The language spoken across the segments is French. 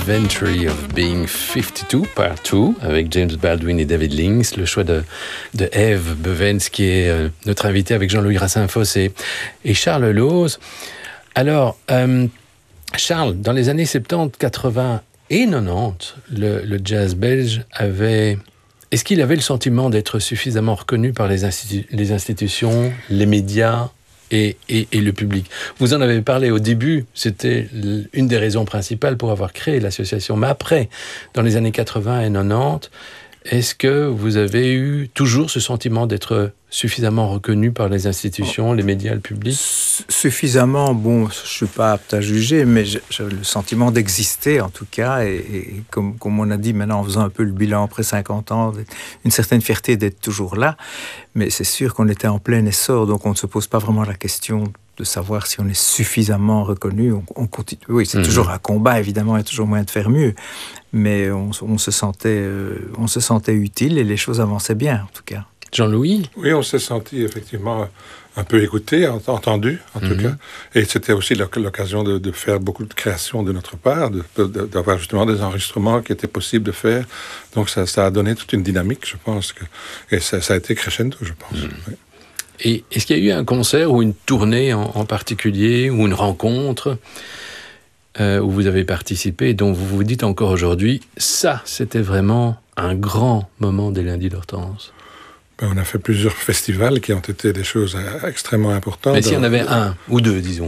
Inventory of Being 52, Part 2, avec James Baldwin et David Links, le choix de Eve Bevens, qui est notre invité avec Jean-Louis Racine-Fosse et Charles Loos. Alors, Charles, dans les années 70, 80 et 90, le jazz belge avait... Est-ce qu'il avait le sentiment d'être suffisamment reconnu par les institutions, les médias et le public? Vous en avez parlé au début, c'était une des raisons principales pour avoir créé l'association. Mais après, dans les années 80 et 90, est-ce que vous avez eu toujours ce sentiment d'être suffisamment reconnu par les institutions, les médias, le public? Suffisamment, bon, je ne suis pas apte à juger, mais j'ai le sentiment d'exister en tout cas, et comme on a dit maintenant en faisant un peu le bilan après 50 ans, une certaine fierté d'être toujours là, mais c'est sûr qu'on était en plein essor, donc on ne se pose pas vraiment la question de savoir si on est suffisamment reconnu. On continue. Oui, c'est toujours un combat, évidemment, il y a toujours moyen de faire mieux, mais on se sentait utile et les choses avançaient bien en tout cas. Jean-Louis? Oui, on s'est senti effectivement un peu écouté, entendu en tout cas. Et c'était aussi l'occasion de faire beaucoup de créations de notre part, d'avoir justement des enregistrements qui étaient possibles de faire. Donc ça a donné toute une dynamique, je pense. Et ça a été crescendo, je pense. Oui. Et est-ce qu'il y a eu un concert ou une tournée en particulier, ou une rencontre où vous avez participé, dont vous vous dites encore aujourd'hui, ça, c'était vraiment un grand moment des Lundis d'Hortense? On a fait plusieurs festivals qui ont été des choses extrêmement importantes. Mais s'il y en avait un ou deux, disons.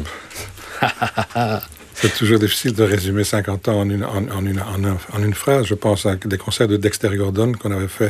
C'est toujours difficile de résumer 50 ans en une phrase. Je pense à des concerts de Dexter Gordon qu'on avait fait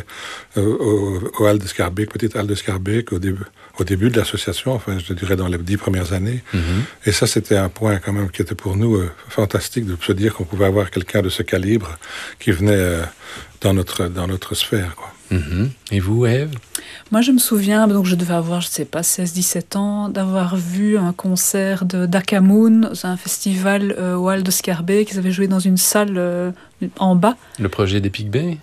au Hall de Schaerbeek, petite Hall de Schaerbeek, au début de l'association, enfin je dirais dans les 10 premières années. Et ça, c'était un point quand même qui était pour nous fantastique, de se dire qu'on pouvait avoir quelqu'un de ce calibre qui venait dans notre sphère, quoi. Et vous, Ève? Moi, je me souviens, donc je devais avoir, je ne sais pas, 16-17 ans, d'avoir vu un concert de d'Akamoon dans un festival au Hall de Schaerbeek. Ils avaient joué dans une salle en bas. Le projet d'Epic Bay?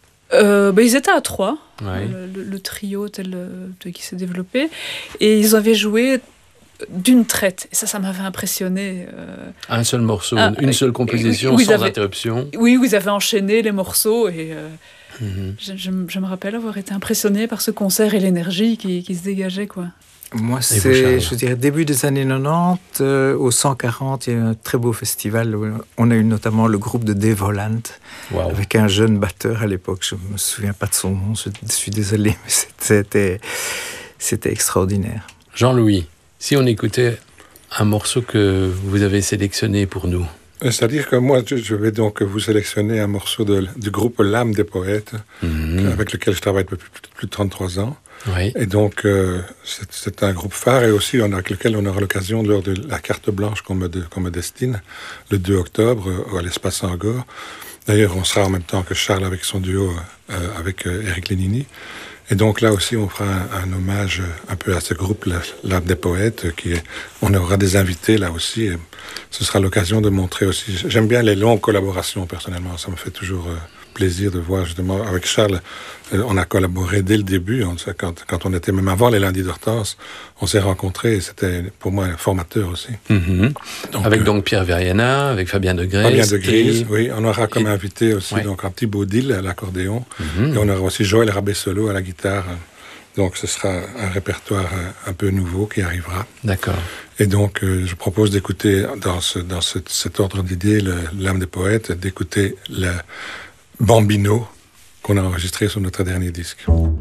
Ils étaient à 3, ouais. Le trio tel qui s'est développé. Et ils avaient joué d'une traite. Et ça m'avait impressionné. Un seul morceau, une seule composition, sans interruption. Oui, où ils avaient enchaîné les morceaux et... Je me rappelle avoir été impressionnée par ce concert et l'énergie qui se dégageait, quoi. Moi, c'est, je dirais, début des années 90, au 140, il y a eu un très beau festival. On a eu notamment le groupe de Dave Holland, avec un jeune batteur à l'époque. Je ne me souviens pas de son nom, je suis désolé, mais c'était extraordinaire. Jean-Louis, si on écoutait un morceau que vous avez sélectionné pour nous. C'est-à-dire que moi, je vais donc vous sélectionner un morceau du groupe L'Âme des Poètes, avec lequel je travaille depuis plus de 33 ans. Oui. Et donc, c'est un groupe phare et aussi avec lequel on aura l'occasion, lors de la carte blanche qu'on me destine, le 2 octobre, à l'Espace Sangor. D'ailleurs, on sera en même temps que Charles avec son duo avec Eric Lénini. Et donc là aussi, on fera un hommage un peu à ce groupe, L'Âme des Poètes, on aura des invités là aussi. Et ce sera l'occasion de montrer aussi... J'aime bien les longues collaborations, personnellement. Ça me fait toujours plaisir de voir, justement, avec Charles, on a collaboré dès le début. Quand on était, même avant les Lundis d'Hortense, on s'est rencontrés et c'était, pour moi, formateur aussi. Avec donc Pierre Veriana, avec Fabien de Gries. Fabien de Gries, oui. On aura comme invité aussi donc un petit Baudil à l'accordéon. Et on aura aussi Joël Rabé-Solo à la guitare. Donc ce sera un répertoire un peu nouveau qui arrivera. D'accord. Et donc je propose d'écouter, dans cet ordre d'idées, L'Âme des Poètes, d'écouter le Bambino qu'on a enregistré sur notre dernier disque.